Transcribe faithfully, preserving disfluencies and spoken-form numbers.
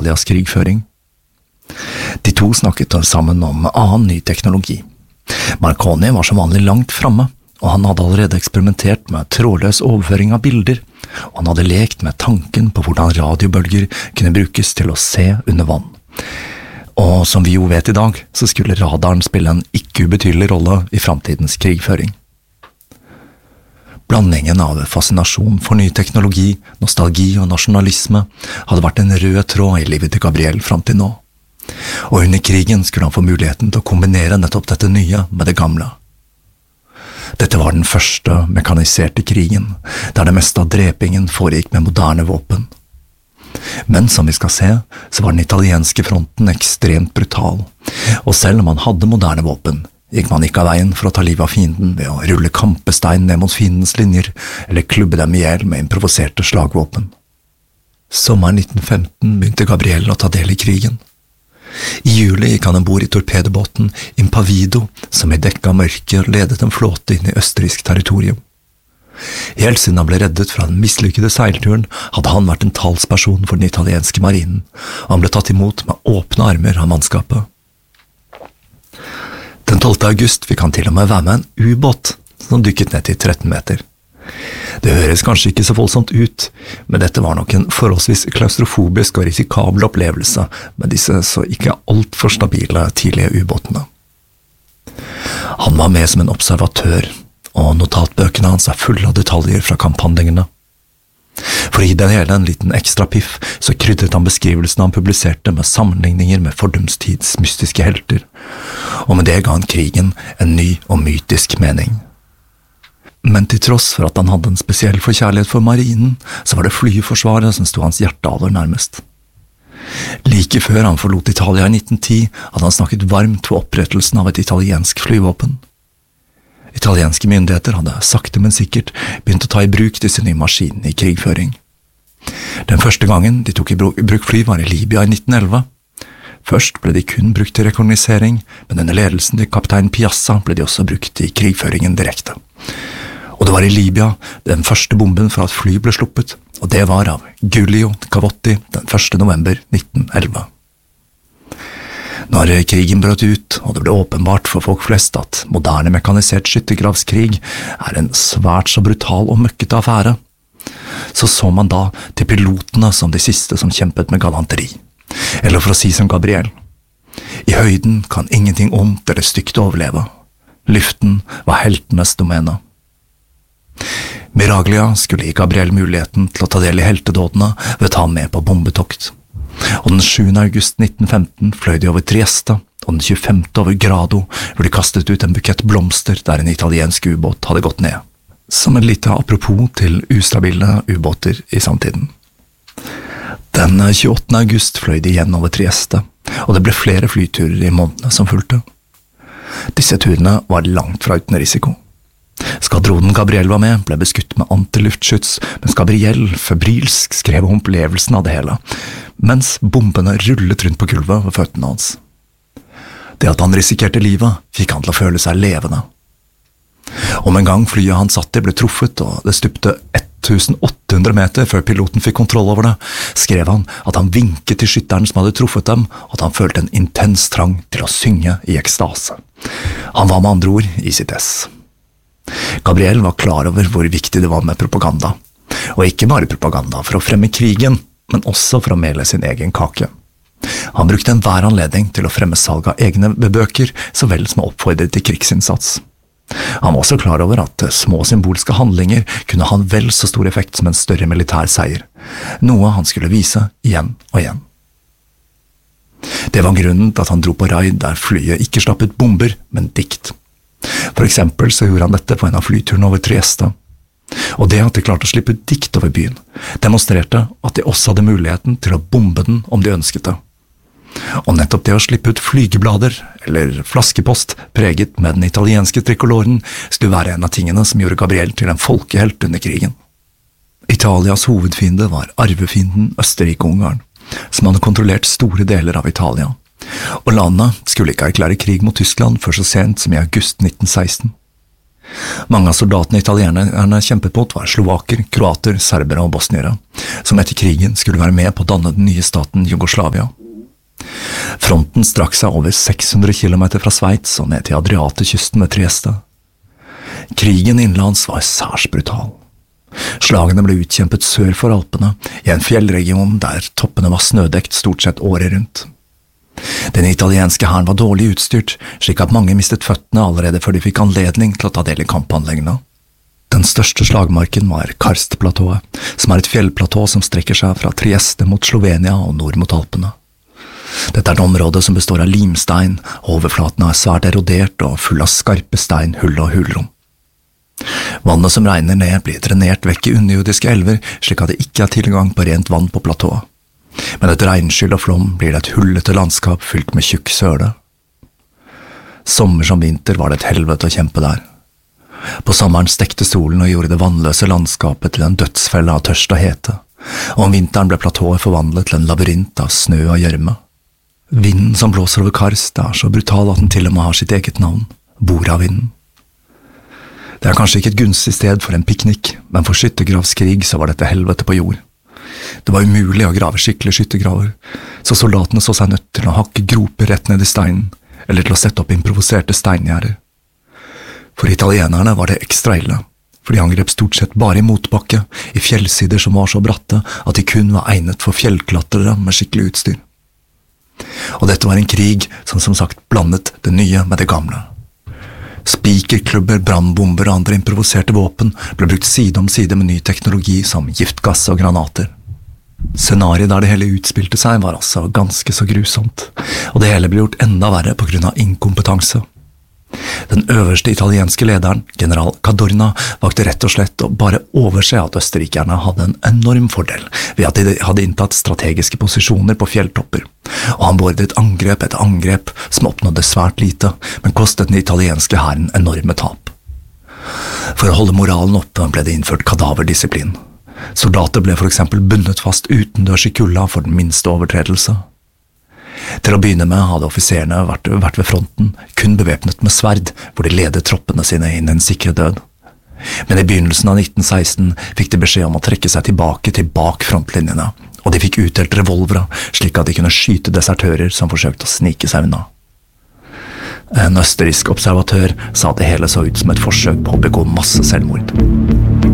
Italias krigføring. De to snakket sammen om annen ny teknologi. Marconi var som vanlig langt framme, og han hadde allerede eksperimentert med trådløs overføring av bilder, og han hadde lekt med tanken på hvordan radiobølger kunne brukes til å se under vann. Og som vi jo vet i dag, så skulle radaren spille en ikke ubetydelig rolle i fremtidens krigføring. Blandingen av fascinasjon for ny teknologi, nostalgi og nasjonalisme hadde vært en rød tråd i livet til Gabriel frem til nå. Og under krigen skulle han få muligheten til å kombinere nettopp dette nye med det gamle. Dette var den første mekaniserte krigen, der det meste av drepingen foregikk med moderne våpen. Men som vi skal se, så var den italienske fronten ekstremt brutal, og selv om han hadde moderne våpen, gikk man ikke av veien for å ta livet av fienden ved å rulle kampestein ned mot fiendens linjer, eller klubbe dem ihjel med improviserte slagvåpen. Sommeren nitten femten begynte Gabriel å ta del i krigen. I juli gikk han ombord i torpedobåten Impavido, som i dekka mørke ledet en flåte inn i østerriksk territorium. Helt siden han ble reddet fra den mislykkede seilturen, hadde han vært en talsperson for den italienske marinen, og han ble tatt imot med åpne armer av mannskapet. Den tolvte august fikk han til og med være med en ubåt, som dykket ned til tretten meter. Det høres kanskje ikke så voldsomt ut, men dette var nok en forholdsvis klaustrofobisk og risikabel opplevelse med disse så ikke alt for stabile tidlige ubåtene. Han var med som en observatør, og notatbøkene hans er fulle av detaljer fra kamphandlingene. For å gi den hele en liten ekstra piff, så krydret han beskrivelsen han publiserte med sammenligninger med fordumstids mystiske helter, og med det ga han krigen en ny og mytisk mening. Men til tross for at han hadde en spesiell forkjærlighet for marinen, så var det flyforsvaret som stod hans hjerte aller nærmest. Like før han forlot Italia i nitten ti, hadde han snakket varmt for opprettelsen av et italiensk flyvåpen. Italienske myndigheter hadde sakte men sikkert begynt å ta i bruk disse nye maskinene i krigføring. Den første gangen de tok i bruk fly var i Libya i nitten elleve. Først ble de kun brukt til rekognosering, men under ledelsen til kaptein Piazza ble de også brukt i krigføringen direkte. Og det var i Libya den første bomben fra et fly ble sluppet, og det var av Giulio Cavotti den første november nitten elleve. Når krigen brøt ut, og det ble åpenbart for folk flest at moderne mekanisert skyttergravskrig er en svært så brutal og møkkete affære, så så man da til pilotene som de siste som kjempet med galanteri. Eller for å si som Gabriel, i høyden kan ingenting ondt eller stygt overleve. Luften var heltenes domene. Miraglia skulle gi Gabriel muligheten til å ta del i heltedådene ved å ta med på bombetokt. Og den sjuende august nitten femten fløy de over Trieste, og den tjuefemte over Grado, hvor de kastet ut en bukett blomster der en italiensk ubåt hadde gått ned. Som en lite apropos til ustabile ubåter i samtiden. Den tjueåttende august fløy de igjen over Trieste, og det ble flere flyturer i månedene som fulgte. Disse turene var langt fra uten risiko. Skadronen Gabriel var med, ble beskutt med antiluftskyts, mens Gabriel febrilsk skrev om opplevelsen av det hele, mens bombene rullet rundt på gulvet ved føttene hans. Det at han risikerte livet, fikk han til å føle seg levende. Om en gang flyet han satt i ble truffet, og det stupte tusen åtte hundre meter før piloten fikk kontroll over det, skrev han at han vinket til skytteren som hadde truffet dem, og at han følte en intens trang til å synge i ekstase. Han var med andre ord i sitt ess. Gabriel var klar over hvor viktig det var med propaganda, og ikke bare propaganda for å fremme krigen, men også for å mele sin egen kake. Han brukte enhver anledning til å fremme salg av egne bøker, så vel som å oppfordre til krigsinnsats. Han var også klar over at små symbolske handlinger kunne ha en vel så stor effekt som en større militær seier, noe han skulle vise igjen og igjen. Det var grunnen til at han dro på raid der flyet ikke slapp ut bomber, men dikt. For eksempel så gjorde han dette på en av flyturene over Trieste, og det at de klarte å slippe ut dikt over byen, demonstrerte at de også hadde muligheten til å bombe den om de ønsket det. Og nettopp det å slippe ut flygeblader, eller flaskepost, preget med den italienske trikoloren, skulle være en av tingene som gjorde Gabriel til en folkehelt under krigen. Italias hovedfiende var arvefienden Østerrike-Ungarn, som hadde kontrollert store deler av Italia, og landet skulle ikke erklære krig mot Tyskland før så sent som i august nitten seksten. Mange av soldatene italienerne kjempet mot var slovaker, kroater, serbere og bosniere, som etter krigen skulle være med på å danne den nye staten Jugoslavia. Fronten strakk seg over seks hundre kilometer fra Sveits og ned til Adriatekysten ved Trieste. Krigen innenlands var særs brutal. Slagene ble utkjempet sør for Alpene, i en fjellregion der toppene var snødekt stort sett året rundt. Den italienske hæren var dårlig utstyrt, slik at mange mistet føttene allerede før de fikk anledning til å ta del i kampanleggene. Den største slagmarken var Karstplatået, som er et fjellplatå som strekker seg fra Trieste mot Slovenia og nord mot Alpene. Dette er et område som består av limstein, og overflaten er svært erodert og full av skarpe stein, hull og hulrom. Vannet som regner ned blir drenert vekk i underjordiske elver, slik at det ikke er tilgang på rent vann på platået. Men etter regnskyll og flom blir det et hullete landskap fylt med tjukk søle. Sommer som vinter var det et helvete å kjempe der. På sommeren stekte solen og gjorde det vannløse landskapet til en dødsfelle av tørst og hete, og om vinteren ble platået forvandlet til en labyrint av snø og gjørme. Vinden som blåser over Karst er så brutal at den til og med har sitt eget navn, Boravinden. Det er kanskje ikke et gunstig sted for en piknik, men for skyttergravskrig så var dette helvete på jord. Det var umulig å grave skikkelige skyttergraver, så soldatene så seg nødt til å hakke groper rett ned i steinen, eller til å sette opp improviserte steingjerder. For italienerne var det ekstra ille, for de angrep stort sett bare i motbakke, i fjellsider som var så bratte at de kun var egnet for fjellklatrere med skikkelig utstyr. Og dette var en krig som som sagt blandet det nye med det gamle. Spikerklubber, brannbomber og andre improviserte våpen ble brukt side om side med ny teknologi som giftgass og granater. Scenariet der det hele utspilte seg var altså ganske så grusomt, og det hele ble gjort enda verre på grunn av inkompetanse. Den øverste italienske lederen, general Cadorna, valgte rett og slett å bare overse at østerrikerne hadde en enorm fordel ved at de hadde inntatt strategiske posisjoner på fjelltopper, og han beordret angrep etter angrep som oppnådde svært lite, men kostet den italienske hæren enorme tap. For å holde moralen oppe ble det innført kadaverdisiplin. Soldater ble for eksempel bundet fast utendørs i kulda for den minste overtredelse. Til å begynne med hadde offiserene vært, vært ved fronten, kun bevæpnet med sverd, hvor de ledet troppene sine inn i en sikre død. Men i begynnelsen av nitten seksten fikk de beskjed om å trekke seg tilbake til bak frontlinjene, og de fikk utdelt revolvere, slik at de kunne skyte desertører som forsøkte å snike seg unna. En østerriksk observatør sa at det hele så ut som et forsøk på å begå masse selvmord.